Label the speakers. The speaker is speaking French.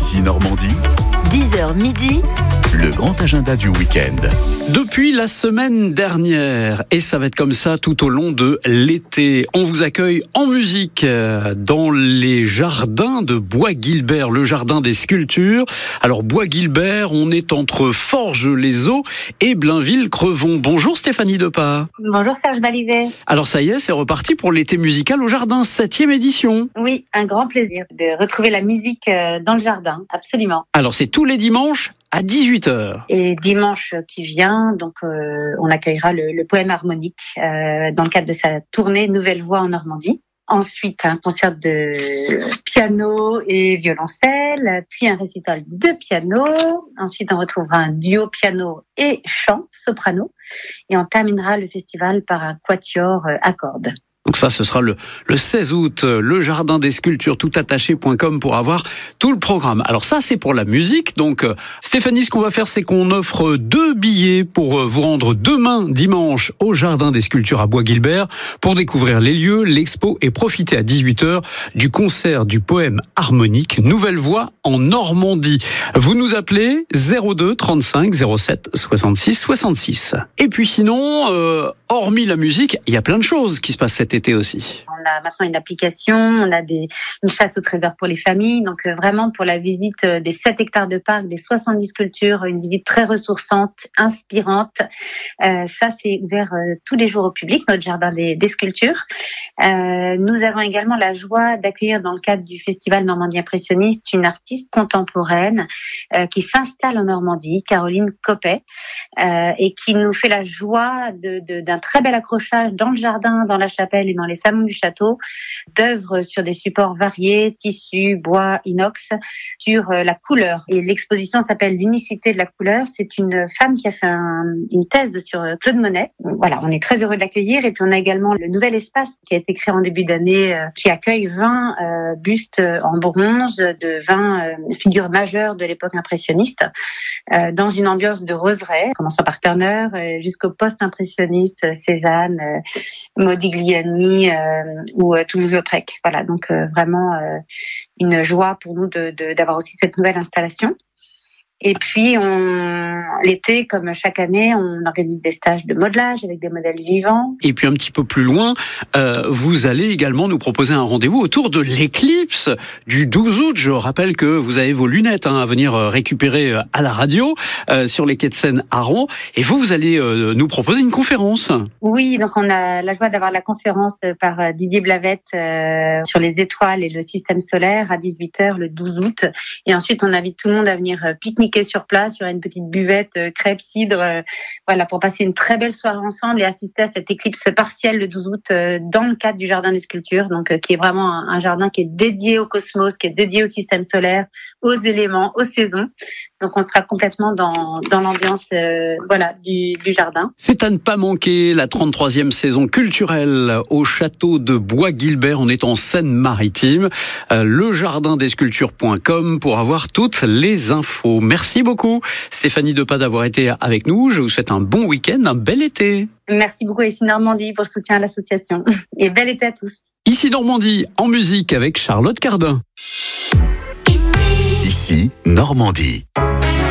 Speaker 1: Ici Normandie,
Speaker 2: 10h midi,
Speaker 1: le grand agenda du week-end.
Speaker 3: Depuis la semaine dernière, et ça va être comme ça tout au long de l'été, on vous accueille en musique dans les jardins de Bois-Guilbert, le jardin des sculptures. Alors Bois-Guilbert, on est entre Forges-les-Eaux et Blainville-Crevon. Bonjour Stéphanie Depas.
Speaker 4: Bonjour Serge Balivet.
Speaker 3: Alors ça y est, c'est reparti pour l'été musical au jardin, 7e édition.
Speaker 4: Oui, un grand plaisir de retrouver la musique dans le jardin, absolument.
Speaker 3: Alors c'est tous les dimanches à 18h.
Speaker 4: Et dimanche qui vient, donc on accueillera le poème harmonique dans le cadre de sa tournée Nouvelle Voix en Normandie. Ensuite, un concert de piano et violoncelle, puis un récital de piano. Ensuite, on retrouvera un duo piano et chant, soprano. Et on terminera le festival par un quatuor à cordes.
Speaker 3: Donc ça, ce sera le 16 août, le jardin des sculptures toutattaché.com pour avoir tout le programme. Alors ça, c'est pour la musique. Donc Stéphanie, ce qu'on va faire, c'est qu'on offre 2 billets pour vous rendre demain, dimanche, au jardin des sculptures à Bois-Guilbert pour découvrir les lieux, l'expo et profiter à 18h du concert du poème harmonique Nouvelle Voix en Normandie. Vous nous appelez 02 35 07 66 66. Et puis sinon, hormis la musique, il y a plein de choses qui se passent cet été aussi.
Speaker 4: On a maintenant une application, on a une chasse au trésor pour les familles. Donc vraiment pour la visite des 7 hectares de parc, des 70 sculptures, une visite très ressourçante, inspirante. Ça, c'est ouvert tous les jours au public, notre jardin des sculptures. Nous avons également la joie d'accueillir dans le cadre du festival Normandie Impressionniste une artiste contemporaine qui s'installe en Normandie, Caroline Coppet, et qui nous fait la joie d'un très bel accrochage dans le jardin, dans la chapelle et dans les salons du château, d'œuvres sur des supports variés, tissus, bois, inox, sur la couleur. Et l'exposition s'appelle l'unicité de la couleur. C'est une femme qui a fait une thèse sur Claude Monet. Voilà, on est très heureux de l'accueillir. Et puis on a également le nouvel espace qui a été créé en début d'année, qui accueille 20 bustes en bronze de 20 figures majeures de l'époque impressionniste, dans une ambiance de roseraie, commençant par Turner jusqu'au post-impressionniste, Cézanne, Modigliani ou Toulouse-Lautrec. Voilà, donc vraiment une joie pour nous d'avoir aussi cette nouvelle installation. Et puis, l'été, comme chaque année, on organise des stages de modelage avec des modèles vivants.
Speaker 3: Et puis un petit peu plus loin, vous allez également nous proposer un rendez-vous autour de l'éclipse du 12 août. Je rappelle que vous avez vos lunettes à venir récupérer à la radio sur les quais de Seine à Rouen. Et vous allez nous proposer une conférence.
Speaker 4: Oui, donc on a la joie d'avoir la conférence par Didier Blavette sur les étoiles et le système solaire à 18h le 12 août. Et ensuite, on invite tout le monde à venir pique-niquer sur place. Il y aura une petite buvette, crêpes, cidre, voilà, pour passer une très belle soirée ensemble et assister à cette éclipse partielle le 12 août dans le cadre du jardin des sculptures, donc qui est vraiment un jardin qui est dédié au cosmos, qui est dédié au système solaire, aux éléments, aux saisons. Donc on sera complètement dans l'ambiance du jardin.
Speaker 3: C'est à ne pas manquer la 33e saison culturelle au château de Bois-Guilbert. On est en Seine-Maritime. Lejardindesculptures.com pour avoir toutes les infos. Merci beaucoup Stéphanie Depas d'avoir été avec nous. Je vous souhaite un bon week-end, un bel été.
Speaker 4: Merci beaucoup Ici Normandie pour le soutien à l'association. Et bel été à tous.
Speaker 3: Ici Normandie en musique avec Charlotte Cardin.
Speaker 1: Ici Normandie.